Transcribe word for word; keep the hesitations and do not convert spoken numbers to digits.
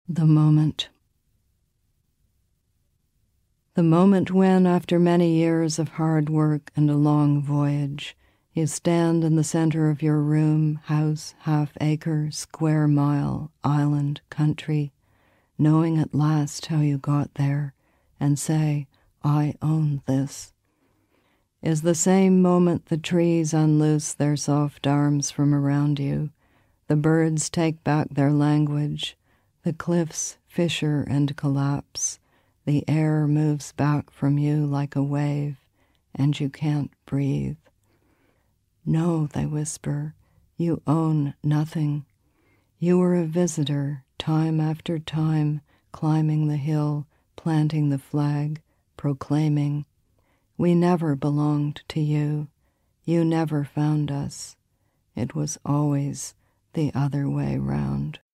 The moment. The moment when, after many years of hard work and a long voyage, you stand in the center of your room, house, half-acre, square mile, island, country, knowing at last how you got there, and say, I own this, is the same moment the trees unloose their soft arms from around you, the birds take back their language, the cliffs fissure and collapse, the air moves back from you like a wave, and you can't breathe. No, they whisper, you own nothing. You were a visitor, time after time, climbing the hill, planting the flag, proclaiming, we never belonged to you. You never found us. It was always the other way round.